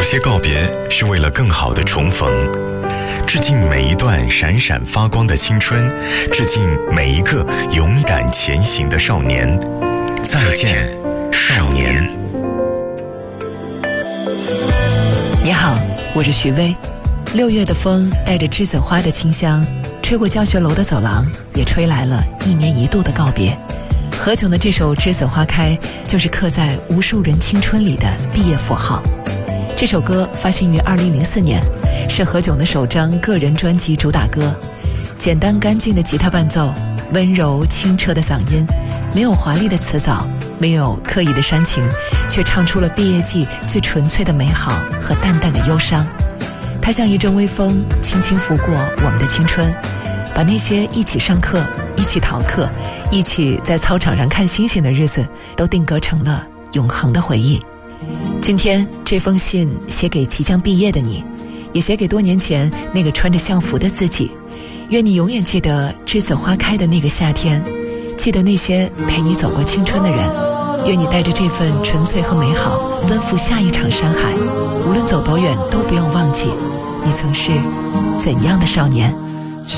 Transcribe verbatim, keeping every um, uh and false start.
些告别是为了更好的重逢。致敬每一段闪闪发光的青春，致敬每一个勇敢前行的少年。再见，少年。 你好，我是徐薇。六月的风带着栀子花的清香，吹过教学楼的走廊，也吹来了一年一度的告别。何炅的这首《栀子花开》就是刻在无数人青春里的毕业符号。这首歌发行于二零零四年，是何炅的首张个人专辑主打歌。简单干净的吉他伴奏，温柔清澈的嗓音，没有华丽的词藻，没有刻意的煽情，却唱出了毕业季最纯粹的美好和淡淡的忧伤。它像一阵微风，轻轻拂过我们的青春，把那些一起上课、一起逃课、一起在操场上看星星的日子都定格成了永恒的回忆。今天这封信写给即将毕业的你，也写给多年前那个穿着校服的自己。愿你永远记得栀子花开的那个夏天，记得那些陪你走过青春的人。愿你带着这份纯粹和美好奔赴下一场山海，无论走多远都不用忘记你曾是怎样的少年。